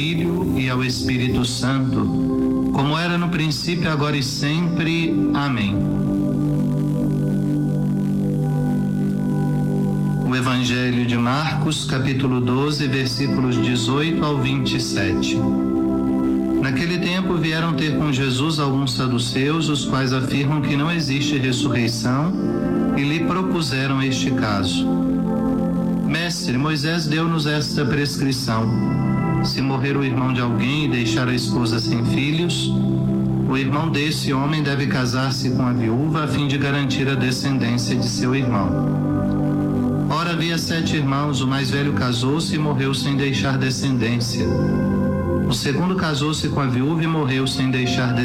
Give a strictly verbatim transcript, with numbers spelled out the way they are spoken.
Filho e ao Espírito Santo, como era no princípio, agora e sempre. Amém. O Evangelho de Marcos, capítulo doze, versículos dezoito ao vinte e sete. Naquele tempo vieram ter com Jesus alguns saduceus, os quais afirmam que não existe ressurreição, e lhe propuseram este caso. Mestre, Moisés deu-nos esta prescrição: se morrer o irmão de alguém e deixar a esposa sem filhos, o irmão desse homem deve casar-se com a viúva a fim de garantir a descendência de seu irmão. Ora, havia sete irmãos, o mais velho casou-se e morreu sem deixar descendência. O segundo casou-se com a viúva e morreu sem deixar descendência.